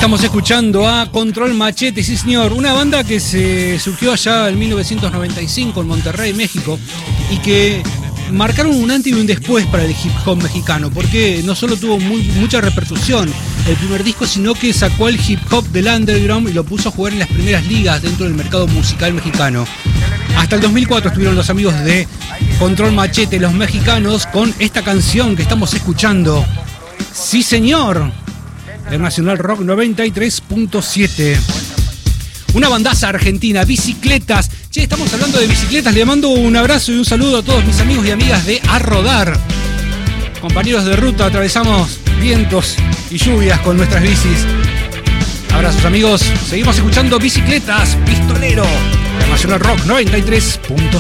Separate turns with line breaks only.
Estamos escuchando a Control Machete, sí señor, una banda que se surgió allá en 1995 en Monterrey, México, y que marcaron un antes y un después para el hip hop mexicano, porque no solo tuvo mucha repercusión el primer disco, sino que sacó el hip hop del underground y lo puso a jugar en las primeras ligas dentro del mercado musical mexicano. Hasta el 2004 estuvieron los amigos de Control Machete, los mexicanos, con esta canción que estamos escuchando. Sí señor, el Nacional Rock 93.7. Una bandaza argentina, Bicicletas. Che, estamos hablando de bicicletas. Le mando un abrazo y un saludo a todos mis amigos y amigas de A Rodar. Compañeros de ruta, atravesamos vientos y lluvias con nuestras bicis. Abrazos amigos, seguimos escuchando Bicicletas, Pistolero, Nacional Rock 93.7.